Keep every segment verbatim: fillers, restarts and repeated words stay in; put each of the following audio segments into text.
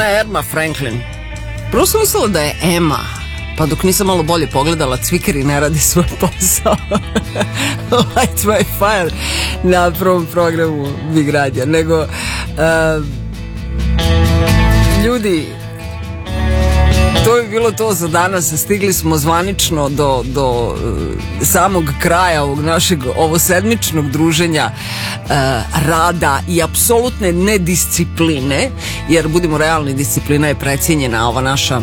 je Erma Franklin. Prvo sam mislila da je Emma, pa dok nisam malo bolje pogledala, cvikeri ne radi svoj posao. Light my fire na prvom programu Big Radija. Nego, uh, ljudi, to je bilo to za danas. Stigli smo zvanično do, do uh, samog kraja ovog našeg ovosedmičnog druženja, uh, rada i apsolutne nediscipline, jer budimo realni, disciplina je precijenjena, ova naša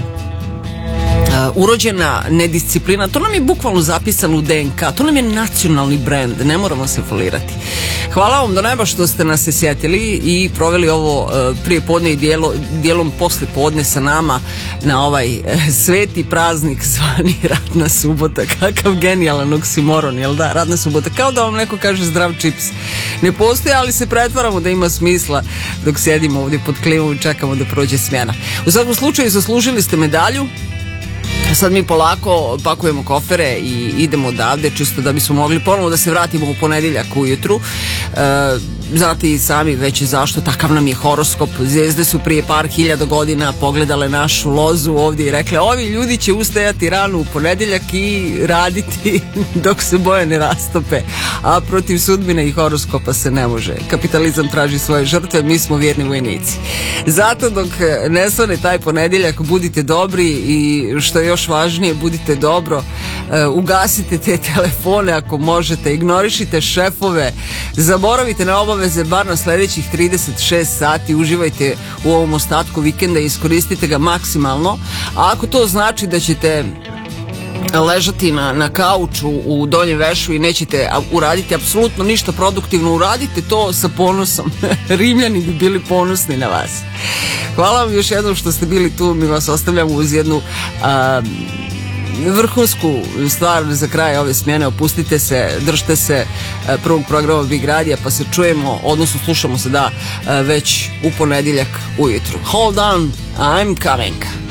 Uh, urođena nedisciplina, to nam je bukvalno zapisano u D N K, to nam je nacionalni brend, ne moramo se folirati. Hvala vam do neba što ste nas se sjetili i proveli ovo uh, prije podne i dijelo, dijelom posle podne sa nama na ovaj uh, sveti praznik zvani radna subota. Kakav genijalan oksimoron, jel da? Radna subota, kao da vam neko kaže zdrav čips. Ne postoji, ali se pretvaramo da ima smisla dok sjedimo ovdje pod klimom i čekamo da prođe smjena. U svakom slučaju zaslužili ste medalju. Sad mi polako pakujemo kofere i idemo odavde, čisto da bismo mogli ponovo da se vratimo u ponedjeljak ujutru. E, znate i sami već zašto, takav nam je horoskop. Zvijezde su prije par hiljada godina pogledale našu lozu ovdje i rekle, ovi ljudi će ustajati rano u ponedjeljak i raditi dok se boje ne rastope, a protiv sudbine i horoskopa se ne može. Kapitalizam traži svoje žrtve, mi smo vjerni vojnici. Zato dok ne svane taj ponedjeljak, budite dobri i što je još važnije, budite dobro, uh, ugasite te telefone ako možete, ignorišite šefove, zaboravite na obaveze bar na sljedećih trideset šest sati, uživajte u ovom ostatku vikenda i iskoristite ga maksimalno, a ako to znači da ćete ležati na, na kauču u donjem vešu i nećete uraditi apsolutno ništa produktivno, uradite to sa ponosom. Rimljani bi bili ponosni na vas. Hvala vam još jednom što ste bili tu, mi vas ostavljamo uz jednu a, vrhunsku stvar za kraj ove smjene. Opustite se, držite se a, prvog programa Big Radija, pa se čujemo, odnosno slušamo se da a, već u ponedjeljak ujutru. Hold on, I'm coming.